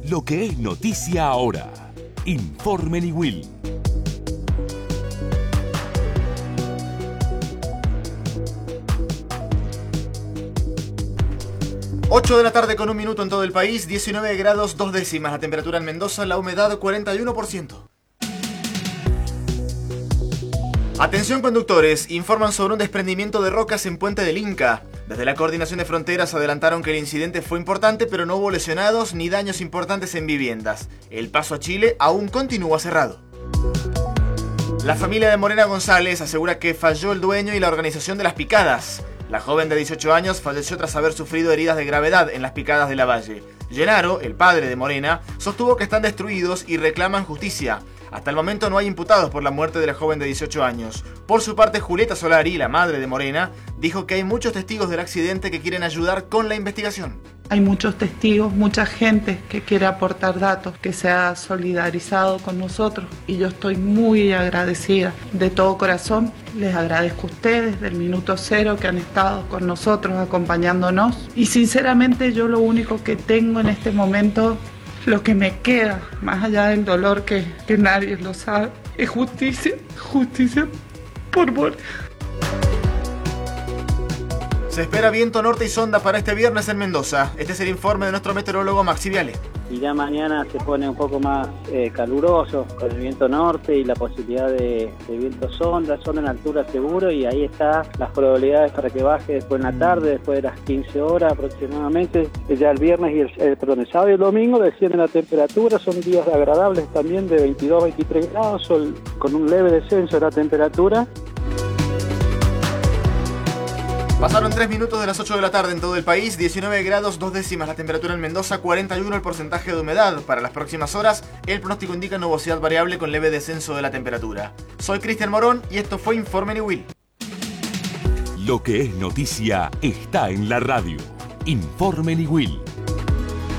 Lo que es noticia ahora. Informe Niwil. 8 de la tarde con 1 minuto en todo el país, 19 grados 2 décimas la temperatura en Mendoza, la humedad 41%. Atención conductores, informan sobre un desprendimiento de rocas en Puente del Inca. Desde la Coordinación de Fronteras adelantaron que el incidente fue importante, pero no hubo lesionados ni daños importantes en viviendas. El paso a Chile aún continúa cerrado. La familia de Morena González asegura que falló el dueño y la organización de las picadas. La joven de 18 años falleció tras haber sufrido heridas de gravedad en las picadas de Lavalle. Gennaro, el padre de Morena, sostuvo que están destruidos y reclaman justicia. Hasta el momento no hay imputados por la muerte de la joven de 18 años. Por su parte, Julieta Solari, la madre de Morena, dijo que hay muchos testigos del accidente que quieren ayudar con la investigación. Hay muchos testigos, mucha gente que quiere aportar datos, que se ha solidarizado con nosotros y yo estoy muy agradecida. De todo corazón les agradezco a ustedes del minuto cero que han estado con nosotros acompañándonos y sinceramente yo lo único que tengo en este momento, lo que me queda, más allá del dolor que nadie lo sabe, es justicia, justicia por Morena. Se espera viento norte y sonda para este viernes en Mendoza. Este es el informe de nuestro meteorólogo Maxi Viale. Y ya mañana se pone un poco más caluroso con el viento norte y la posibilidad de viento sonda en altura seguro y ahí están las probabilidades para que baje después en la tarde, después de las 15 horas aproximadamente. Ya el viernes y el sábado y el domingo desciende la temperatura, son días agradables también de 22-23 grados, con un leve descenso de la temperatura. Pasaron 3 minutos de las 8 de la tarde en todo el país, 19 grados 2 décimas la temperatura en Mendoza, 41 el porcentaje de humedad. Para las próximas horas, el pronóstico indica nubosidad variable con leve descenso de la temperatura. Soy Cristian Morón y esto fue Informe Niwil. Lo que es noticia está en la radio. Informe Niwil.